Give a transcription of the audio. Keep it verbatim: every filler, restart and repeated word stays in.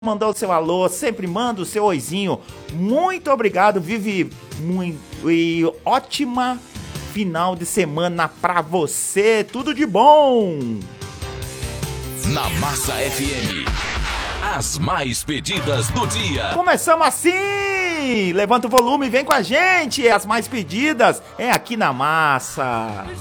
mandou o seu alô, sempre manda o seu oizinho. Muito obrigado, Vivi. Muito, e ótima final de semana pra você. Tudo de bom. Na Massa F M, as mais pedidas do dia. Começamos assim. Levanta o volume e vem com a gente. As mais pedidas é aqui na Massa.